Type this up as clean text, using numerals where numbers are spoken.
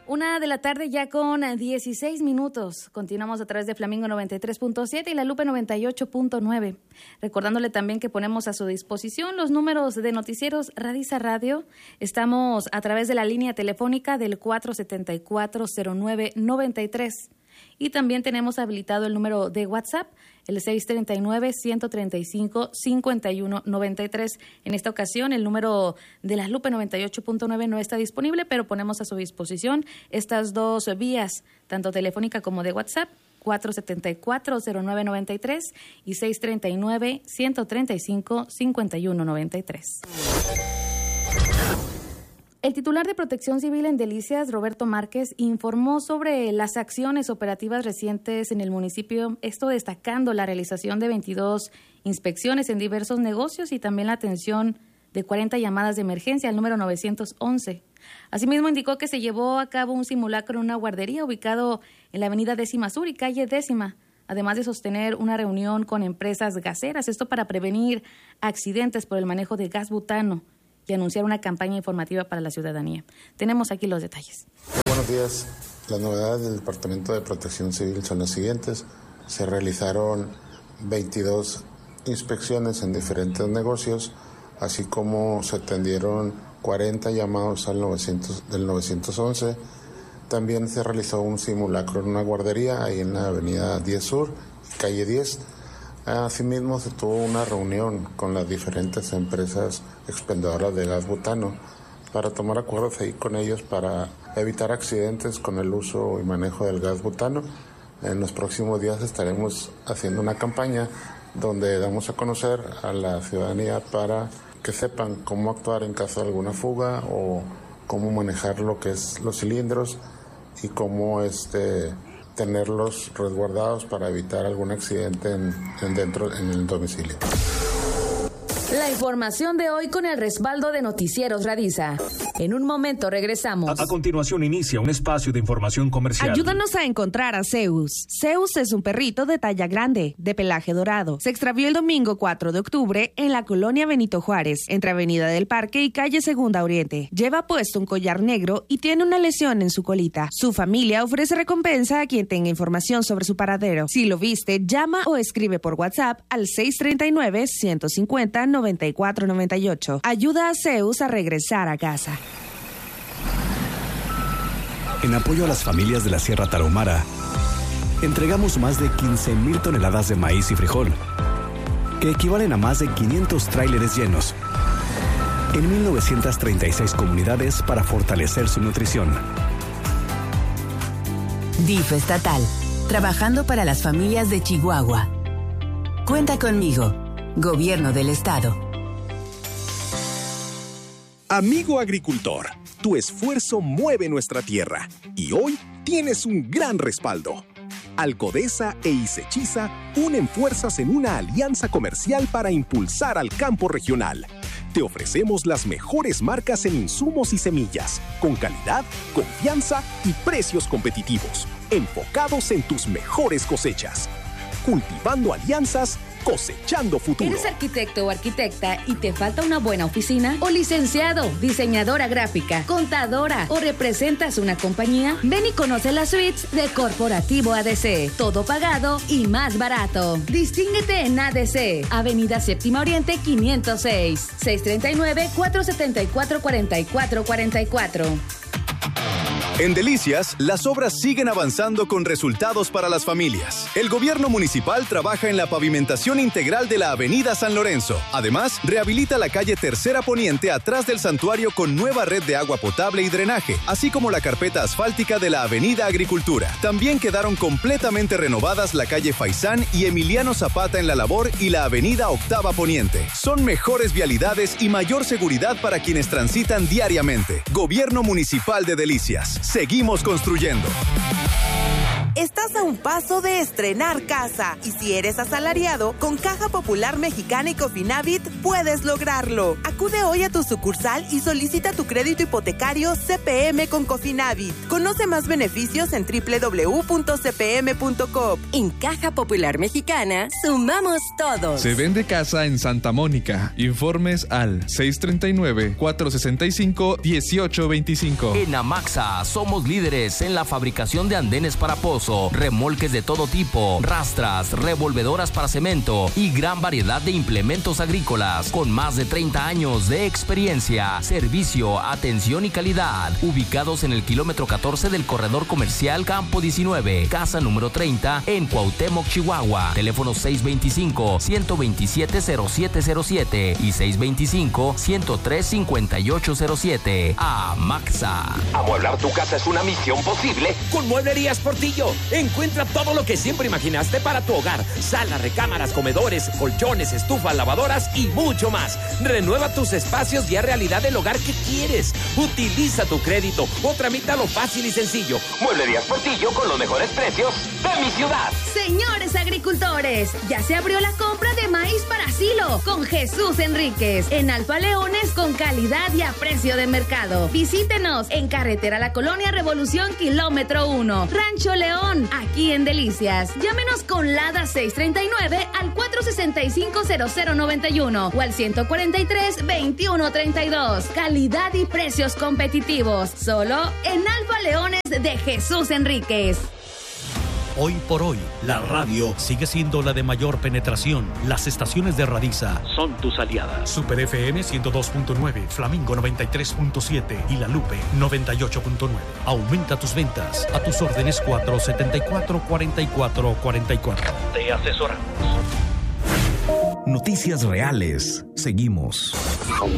1:00 ya con 16 minutos. Continuamos a través de Flamingo 93.7 y La Lupe 98.9. Recordándole también que ponemos a su disposición los números de noticieros Radiza Radio. Estamos a través de la línea telefónica del 474-0993. Y también tenemos habilitado el número de WhatsApp, el 639-135-5193. En esta ocasión, el número de La Lupe 98.9 no está disponible, pero ponemos a su disposición estas dos vías, tanto telefónica como de WhatsApp, 474-0993 y 639-135-5193. El titular de Protección Civil en Delicias, Roberto Márquez, informó sobre las acciones operativas recientes en el municipio, esto destacando la realización de 22 inspecciones en diversos negocios y también la atención de 40 llamadas de emergencia al número 911. Asimismo, indicó que se llevó a cabo un simulacro en una guardería ubicado en la avenida 10ª Sur y calle 10ª, además de sostener una reunión con empresas gaseras, esto para prevenir accidentes por el manejo de gas butano y anunciar una campaña informativa para la ciudadanía. Tenemos aquí los detalles. Buenos días. Las novedades del Departamento de Protección Civil son las siguientes. Se realizaron 22 inspecciones en diferentes negocios, así como se atendieron 40 llamados del 911. También se realizó un simulacro en una guardería ahí en la avenida 10 Sur, calle 10. Asimismo, se tuvo una reunión con las diferentes empresas expendedoras de gas butano para tomar acuerdos ahí con ellos para evitar accidentes con el uso y manejo del gas butano. En los próximos días estaremos haciendo una campaña donde damos a conocer a la ciudadanía para que sepan cómo actuar en caso de alguna fuga o cómo manejar lo que es los cilindros y cómo tenerlos resguardados para evitar algún accidente en el domicilio. La información de hoy con el respaldo de Noticieros Radiza. En un momento regresamos. A continuación inicia un espacio de información comercial. Ayúdanos a encontrar a Zeus. Zeus es un perrito de talla grande, de pelaje dorado. Se extravió el domingo 4 de octubre en la colonia Benito Juárez, entre Avenida del Parque y calle Segunda Oriente. Lleva puesto un collar negro y tiene una lesión en su colita. Su familia ofrece recompensa a quien tenga información sobre su paradero. Si lo viste, llama o escribe por WhatsApp al 639-150-9498. Ayuda a Zeus a regresar a casa. En apoyo a las familias de la Sierra Tarahumara, entregamos más de 15,000 toneladas de maíz y frijol, que equivalen a más de 500 tráileres llenos, en 1,936 comunidades para fortalecer su nutrición. DIF estatal, trabajando para las familias de Chihuahua. Cuenta conmigo, Gobierno del Estado. Amigo agricultor, tu esfuerzo mueve nuestra tierra y hoy tienes un gran respaldo. Alcodesa e Isechiza unen fuerzas en una alianza comercial para impulsar al campo regional. Te ofrecemos las mejores marcas en insumos y semillas, con calidad, confianza y precios competitivos, enfocados en tus mejores cosechas. Cultivando alianzas, cosechando futuro. ¿Eres arquitecto o arquitecta y te falta una buena oficina? ¿O licenciado, diseñadora gráfica, contadora o representas una compañía? Ven y conoce las suites de Corporativo ADC. Todo pagado y más barato. Distínguete en ADC, Avenida Séptima Oriente 506, 639-474-4444. En Delicias, las obras siguen avanzando con resultados para las familias. El gobierno municipal trabaja en la pavimentación integral de la avenida San Lorenzo. Además, rehabilita la calle Tercera Poniente atrás del santuario con nueva red de agua potable y drenaje, así como la carpeta asfáltica de la avenida Agricultura. También quedaron completamente renovadas la calle Faisán y Emiliano Zapata en La Labor y la avenida Octava Poniente. Son mejores vialidades y mayor seguridad para quienes transitan diariamente. Gobierno Municipal de Delicias. Seguimos construyendo. estás a un paso de estrenar casa. Y si eres asalariado, con Caja Popular Mexicana y Cofinavit puedes lograrlo. Acude hoy a tu sucursal y solicita tu crédito hipotecario CPM con Cofinavit. Conoce más beneficios en www.cpm.com. En Caja Popular Mexicana, sumamos todos. Se vende casa en Santa Mónica. Informes al 639-465-1825. En Amaxa somos líderes en la fabricación de andenes para pozo, remolques de todo tipo, rastras, revolvedoras para cemento y gran variedad de implementos agrícolas con más de 30 años de experiencia, servicio, atención y calidad. Ubicados en el kilómetro 14 del corredor comercial Campo 19, casa número 30 en Cuauhtémoc, Chihuahua. Teléfono 625-127-0707 y 625-103-5807. Amaxa. Amueblar tu casa es una misión posible con Mueblerías Portillo. Encuentra todo lo que siempre imaginaste para tu hogar: salas, recámaras, comedores, colchones, estufas, lavadoras y mucho más. Renueva tus espacios y haz realidad el hogar que quieres. Utiliza tu crédito o tramítalo fácil y sencillo. Mueblerías Portillo, con los mejores precios de mi ciudad. Señores agricultores, ya se abrió la compra de maíz para silo con Jesús Enríquez en Alfa Leones, con calidad y a precio de mercado. Visítenos en Carretera La Colonia Revolución Kilómetro 1, Rancho León, aquí en Delicias. Llámenos con LADA 639 al 465-0091 o al 143-2132. Calidad y precios competitivos, solo en Alfa Leones de Jesús Enríquez. Hoy por hoy, la radio sigue siendo la de mayor penetración. Las estaciones de Radiza son tus aliadas. Super FM 102.9, Flamingo 93.7 y La Lupe 98.9. Aumenta tus ventas. A tus órdenes 474-4444. Te asesoramos. Noticias reales. Seguimos.